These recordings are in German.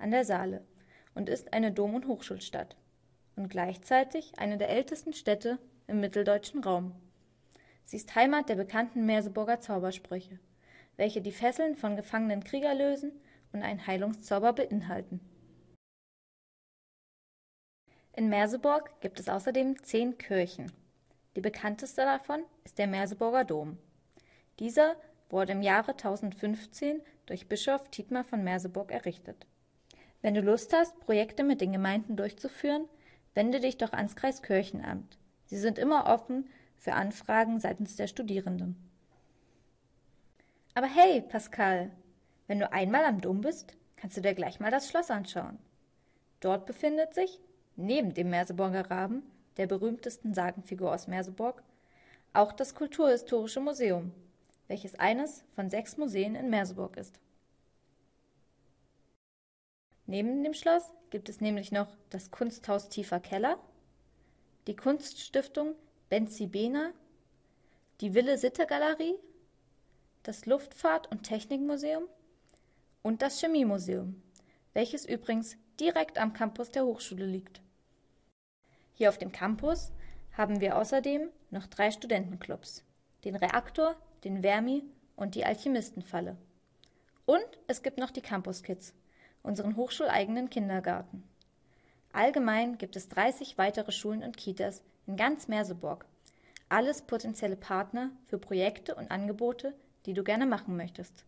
an der Saale und ist eine Dom- und Hochschulstadt und gleichzeitig eine der ältesten Städte im mitteldeutschen Raum. Sie ist Heimat der bekannten Merseburger Zaubersprüche, welche die Fesseln von gefangenen Kriegern lösen und einen Heilungszauber beinhalten. In Merseburg gibt es außerdem 10 Kirchen. Die bekannteste davon ist der Merseburger Dom. Dieser wurde im Jahre 1015 durch Bischof Thietmar von Merseburg errichtet. Wenn du Lust hast, Projekte mit den Gemeinden durchzuführen, wende dich doch ans Kreiskirchenamt. Sie sind immer offen für Anfragen seitens der Studierenden. Aber hey, Pascal, wenn du einmal am Dom bist, kannst du dir gleich mal das Schloss anschauen. Dort befindet sich, neben dem Merseburger Raben, der berühmtesten Sagenfigur aus Merseburg, auch das Kulturhistorische Museum, welches eines von 6 Museen in Merseburg ist. Neben dem Schloss gibt es nämlich noch das Kunsthaus Tiefer Keller, die Kunststiftung Benzi Behner, die Wille-Sitte-Galerie, das Luftfahrt- und Technikmuseum und das Chemiemuseum, welches übrigens direkt am Campus der Hochschule liegt. Hier auf dem Campus haben wir außerdem noch 3 Studentenclubs, den Reaktor, den Vermi und die Alchemistenfalle. Und es gibt noch die Campus Kids, unseren hochschuleigenen Kindergarten. Allgemein gibt es 30 weitere Schulen und Kitas in ganz Merseburg. Alles potenzielle Partner für Projekte und Angebote, die du gerne machen möchtest.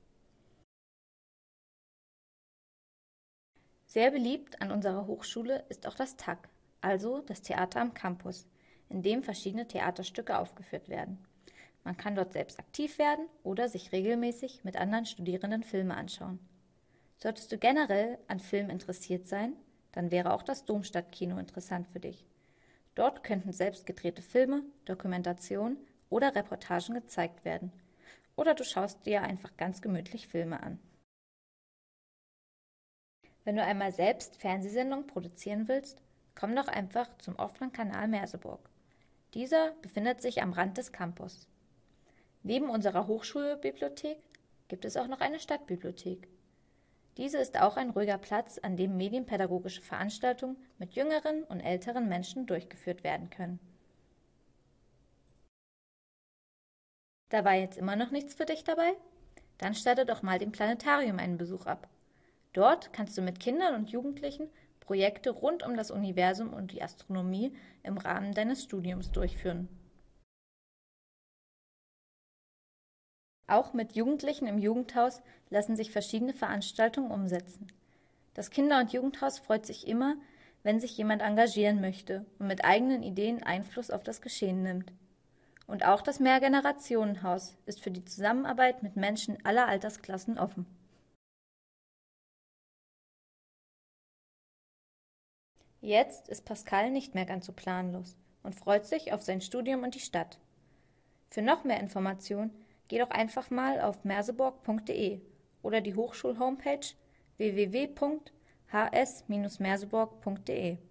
Sehr beliebt an unserer Hochschule ist auch das TAC, also das Theater am Campus, in dem verschiedene Theaterstücke aufgeführt werden. Man kann dort selbst aktiv werden oder sich regelmäßig mit anderen Studierenden Filme anschauen. Solltest du generell an Filmen interessiert sein, dann wäre auch das Domstadtkino interessant für dich. Dort könnten selbst gedrehte Filme, Dokumentationen oder Reportagen gezeigt werden. Oder du schaust dir einfach ganz gemütlich Filme an. Wenn du einmal selbst Fernsehsendungen produzieren willst, komm doch einfach zum offenen Kanal Merseburg. Dieser befindet sich am Rand des Campus. Neben unserer Hochschulbibliothek gibt es auch noch eine Stadtbibliothek. Diese ist auch ein ruhiger Platz, an dem medienpädagogische Veranstaltungen mit jüngeren und älteren Menschen durchgeführt werden können. Da war jetzt immer noch nichts für dich dabei? Dann statte doch mal dem Planetarium einen Besuch ab. Dort kannst du mit Kindern und Jugendlichen Projekte rund um das Universum und die Astronomie im Rahmen deines Studiums durchführen. Auch mit Jugendlichen im Jugendhaus lassen sich verschiedene Veranstaltungen umsetzen. Das Kinder- und Jugendhaus freut sich immer, wenn sich jemand engagieren möchte und mit eigenen Ideen Einfluss auf das Geschehen nimmt. Und auch das Mehrgenerationenhaus ist für die Zusammenarbeit mit Menschen aller Altersklassen offen. Jetzt ist Pascal nicht mehr ganz so planlos und freut sich auf sein Studium und die Stadt. Für noch mehr Informationen geh doch einfach mal auf merseburg.de oder die Hochschul-Homepage www.hs-merseburg.de.